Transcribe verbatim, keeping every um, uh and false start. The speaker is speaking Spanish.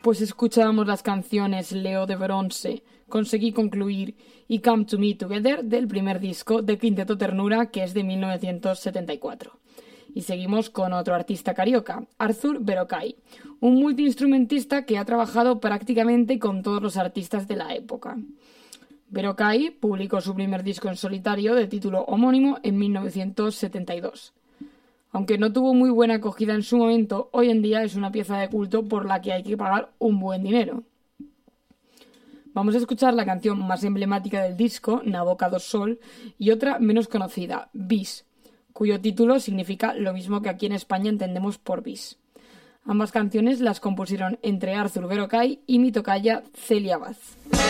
pues escuchábamos las canciones Leo de Bronce, Conseguí Concluir y Come to Me Together del primer disco de Quinteto Ternura, que es de mil novecientos setenta y cuatro. Y seguimos con otro artista carioca, Arthur Verocai, un multiinstrumentista que ha trabajado prácticamente con todos los artistas de la época. Verocai publicó su primer disco en solitario de título homónimo en mil novecientos setenta y dos. Aunque no tuvo muy buena acogida en su momento, hoy en día es una pieza de culto por la que hay que pagar un buen dinero. Vamos a escuchar la canción más emblemática del disco, Naboca do Sol, y otra menos conocida, Bis, cuyo título significa lo mismo que aquí en España entendemos por bis. Ambas canciones las compusieron entre Arthur Verocai y mi tocaya Celia Vaz.